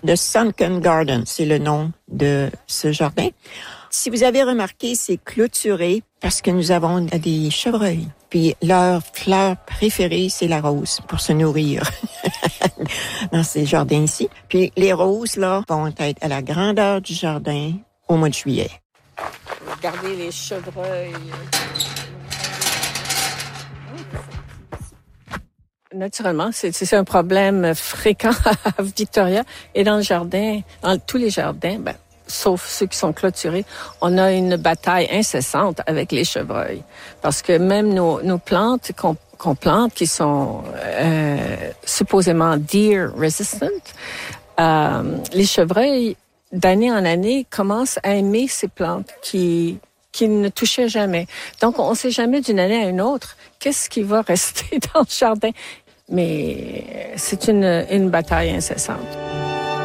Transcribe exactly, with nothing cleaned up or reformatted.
The Sunken Garden, c'est le nom de ce jardin. Si vous avez remarqué, c'est clôturé parce que nous avons des chevreuils. Puis leur fleur préférée, c'est la rose pour se nourrir dans ces jardins ici. Puis les roses, là, vont être à la grandeur du jardin au mois de juillet. Regardez les chevreuils. Naturellement, c'est, c'est un problème fréquent à Victoria et dans le jardin, dans tous les jardins, ben, sauf ceux qui sont clôturés, on a une bataille incessante avec les chevreuils. Parce que même nos, nos plantes qu'on, qu'on plante, qui sont euh, supposément deer resistant, euh, les chevreuils, d'année en année, commencent à aimer ces plantes qui qu'ils ne touchaient jamais. Donc, on ne sait jamais d'une année à une autre qu'est-ce qui va rester dans le jardin. Mais c'est une, une bataille incessante.